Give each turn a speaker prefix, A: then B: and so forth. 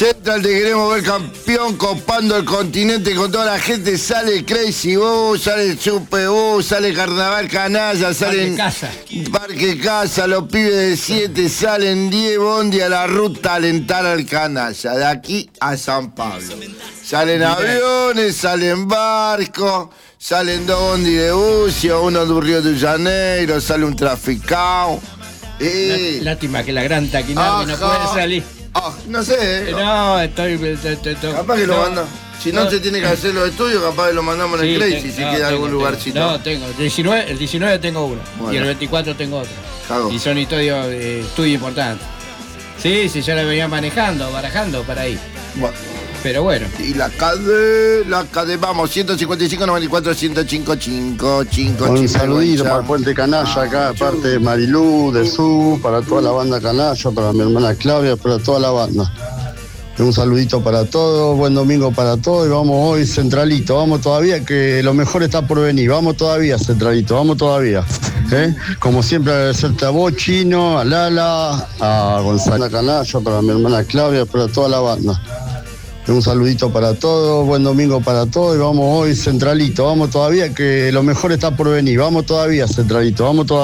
A: Central, te queremos ver campeón, copando el continente con toda la gente. Sale Crazy Bus, sale Super Bus, sale Carnaval Canalla, salen Parque Casa, los pibes de 7, salen 10 bondi a la ruta a alentar al canalla, de aquí a San Pablo. Salen aviones, salen barcos, salen 2 bondi de Bucio, uno de Río de Janeiro, sale un traficado.
B: Lástima que la gran taquinaria no puede salir.
A: No sé.
B: No, estoy.
A: Capaz que lo manda. Si no se tiene que hacer los estudios, capaz que lo mandamos en el Crazy si queda algún lugarcito.
B: No, tengo. El 19 tengo uno. Bueno. Y el 24 tengo otro.
A: Cago.
B: Y son estudios importantes. Sí, ya la venía barajando para ahí.
A: Bueno.
B: Pero bueno.
A: Y la KD, vamos, 155, 94, 105, 5.
C: Un saludito para el Puente Canalla acá, aparte de Marilú, de Su, para toda la banda Canalla, para mi hermana Claudia, para toda la banda. Un saludito para todos, buen domingo para todos y vamos hoy Centralito, vamos todavía que lo mejor está por venir, vamos todavía Centralito, vamos todavía. Como siempre agradecerte a vos, Chino, a Lala, a Gonzalo Canalla, para mi hermana Claudia, para toda la banda. Un saludito para todos, buen domingo para todos y vamos hoy Centralito, vamos todavía que lo mejor está por venir, vamos todavía Centralito, vamos todavía.